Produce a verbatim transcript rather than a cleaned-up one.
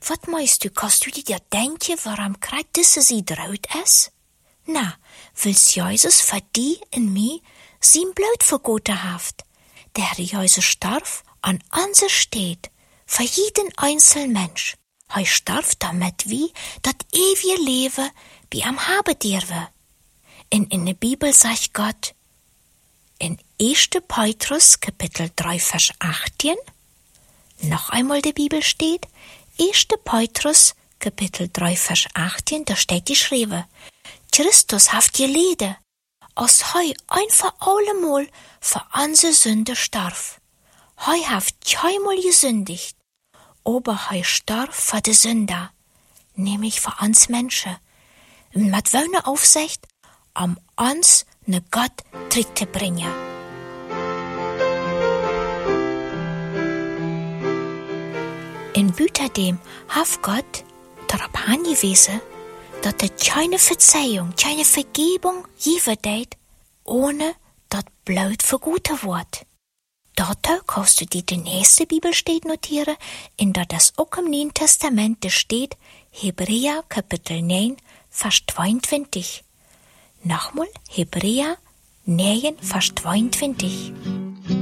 Wat meinst du, kannst du dir denken, warum gerade diese Seite rot ist? Na, weil's Jesus für die und mich sein Blut vergoten hat. Der Herr Jesus starb an unser steht, für jeden einzelnen Mensch. Er starb, damit wir das ewige Leben bei ihm haben dürfen. Und in der Bibel sagt Gott, in erster Petrus, Kapitel drei, Vers achtzehn, noch einmal die Bibel steht, erster Petrus, Kapitel drei, Vers achtzehn, da steht geschrieben, Christus hat gelitten, als er ein für allemal für unsere Sünde starb. Er hat keinmal gesündigt, aber er starb für die Sünder, nämlich für uns Menschen. Und mit welcher Aufsicht, um uns ne Gott Tritt zu bringen. In Büterdem hat Gott darauf hingewiesen, dass er keine Verzeihung, keine Vergebung geben wird, ohne dass Blut vergoten wird. Dazu kannst du dir die nächste Bibelstelle notieren, in der das auch im Neuen Testament steht, Hebräer Kapitel neun, Vers zweiundzwanzig. Nochmal, Hebräer neun, Vers zweiundzwanzig.